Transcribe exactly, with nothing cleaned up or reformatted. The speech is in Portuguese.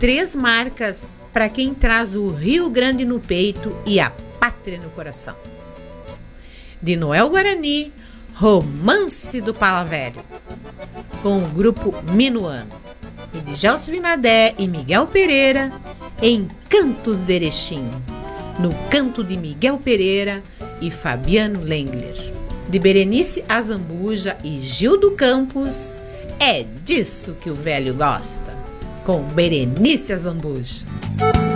três marcas para quem traz o Rio Grande no peito e a pátria no coração. De Noel Guarani, Romance do Palavério, com o grupo Minuano. E de Gelson Vinadé e Miguel Pereira, em Cantos de Erechim, no canto de Miguel Pereira e Fabiano Lengler. De Berenice Azambuja e Gildo Campos, É Disso que o Velho Gosta, com Berenice Azambuja.